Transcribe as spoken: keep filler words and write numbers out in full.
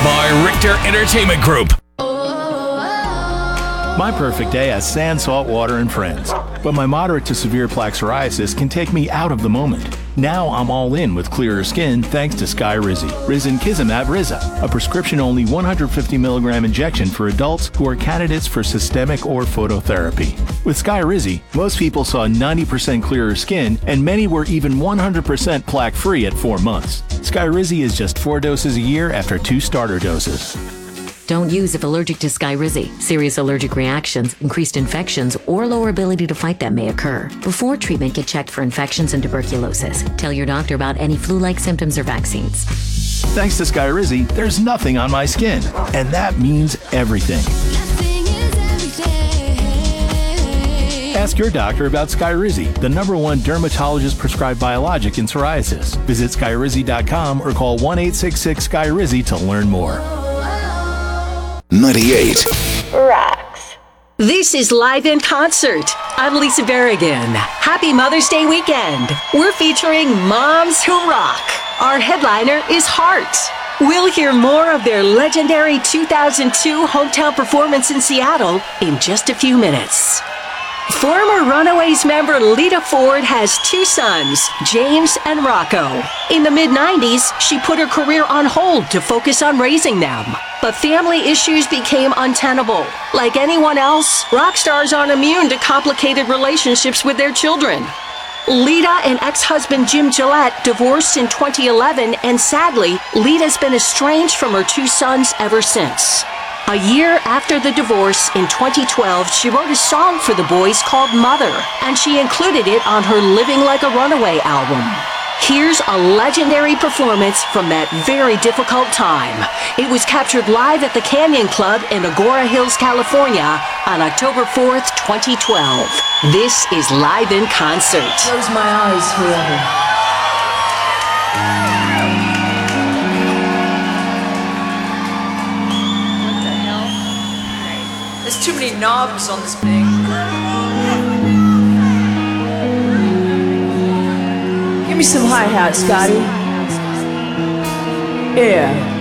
by Richter Entertainment Group. My perfect day has sand, salt water, and friends. But my moderate to severe plaque psoriasis can take me out of the moment. Now I'm all in with clearer skin thanks to Skyrizi. Risankizumab Riza, a prescription-only one hundred fifty milligram injection for adults who are candidates for systemic or phototherapy. With Skyrizi, most people saw ninety percent clearer skin, and many were even one hundred percent plaque-free at four months. Skyrizi is just four doses a year after two starter doses. Don't use if allergic to Skyrizi. Serious allergic reactions, increased infections, or lower ability to fight them may occur. Before treatment, get checked for infections and tuberculosis. Tell your doctor about any flu-like symptoms or vaccines. Thanks to Skyrizi, there's nothing on my skin, and that means everything. Ask your doctor about Skyrizi, the number one dermatologist-prescribed biologic in psoriasis. Visit Skyrizi dot com or call one eight six six Skyrizi to learn more. ninety-eight Rocks. This is Live in Concert. I'm Lisa Berrigan. Happy Mother's Day weekend. We're featuring Moms Who Rock. Our headliner is Heart. We'll hear more of their legendary two thousand two hometown performance in Seattle in just a few minutes. Former Runaways member Lita Ford has two sons, James and Rocco. In the mid nineties, she put her career on hold to focus on raising them. But family issues became untenable. Like anyone else, rock stars aren't immune to complicated relationships with their children. Lita and ex-husband Jim Gillette divorced in twenty eleven, and sadly, Lita's been estranged from her two sons ever since. A year after the divorce, in twenty twelve, she wrote a song for the boys called Mother, and she included it on her Living Like a Runaway album. Here's a legendary performance from that very difficult time. It was captured live at the Canyon Club in Agora Hills, California on October fourth, twenty twelve. This is Live in Concert. Close my eyes forever. There's too many knobs on this thing. Give me some hi-hat, Scotty. Yeah.